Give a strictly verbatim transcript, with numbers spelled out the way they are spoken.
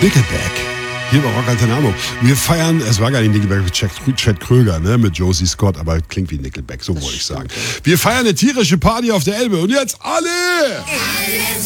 Nickelback. Hier bei Rock Alternamo. Wir feiern, es war gar nicht Nickelback mit Chad Kröger, ne, mit Josie Scott, aber klingt wie Nickelback, so wollte ich sagen. Wir feiern eine tierische Party auf der Elbe und jetzt alle!